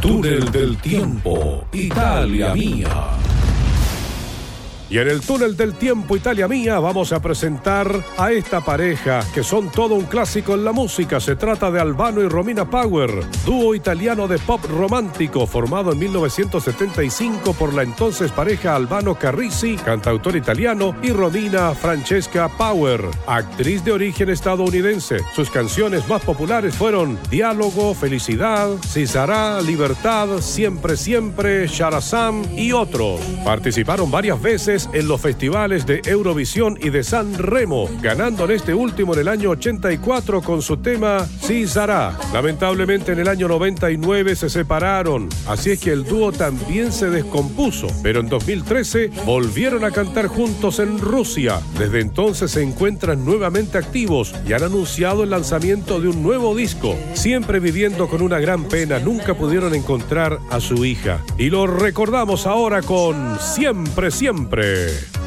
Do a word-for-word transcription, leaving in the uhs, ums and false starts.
túnel del tiempo, Italia Mía. Y en el túnel del tiempo, Italia Mía, vamos a presentar a esta pareja que son todo un clásico en la música. Se trata de Albano y Romina Power, dúo italiano de pop romántico formado en mil novecientos setenta y cinco por la entonces pareja Albano Carrisi, cantautor italiano, y Romina Francesca Power, actriz de origen estadounidense. Sus canciones más populares fueron Diálogo, Felicidad, Si Sarà, Libertad, Siempre Siempre, Sharazam y otros. Participaron varias veces en los festivales de Eurovisión y de San Remo, ganando en este último en el año ochenta y cuatro con su tema Si Sarà. Lamentablemente en el año noventa y nueve se separaron, así es que el dúo también se descompuso, pero en dos mil trece volvieron a cantar juntos en Rusia. Desde entonces se encuentran nuevamente activos y han anunciado el lanzamiento de un nuevo disco. Siempre viviendo con una gran pena, nunca pudieron encontrar a su hija. Y lo recordamos ahora con Siempre Siempre.